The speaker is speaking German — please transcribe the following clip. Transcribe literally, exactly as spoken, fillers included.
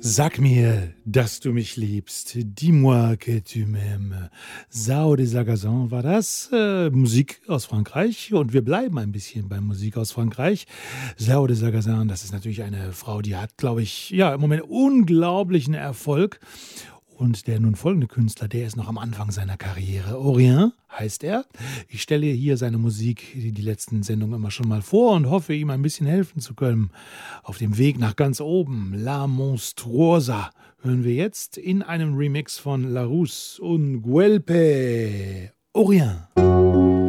Sag mir, dass du mich liebst. Dis-moi que tu m'aimes. Sao de Sagazan war das. Äh, Musik aus Frankreich. Und wir bleiben ein bisschen bei Musik aus Frankreich. Sao de Sagazan, das ist natürlich eine Frau, die hat, glaube ich, ja, im Moment unglaublichen Erfolg. Und der nun folgende Künstler, der ist noch am Anfang seiner Karriere. Orient heißt er. Ich stelle hier seine Musik, die die letzten Sendungen immer schon mal vor und hoffe, ihm ein bisschen helfen zu können. Auf dem Weg nach ganz oben, La Monstruosa, hören wir jetzt in einem Remix von La Rousse und Guelpe. Orient.